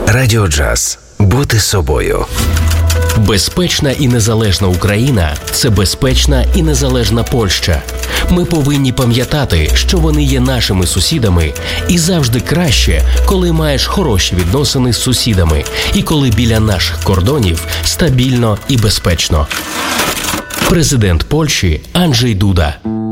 Радіо Джаз. Бути собою. Безпечна і незалежна Україна – це безпечна і незалежна Польща. Ми повинні пам'ятати, що вони є нашими сусідами, і завжди краще, коли маєш хороші відносини з сусідами і коли біля наших кордонів стабільно і безпечно. Президент Польщі Анджей Дуда.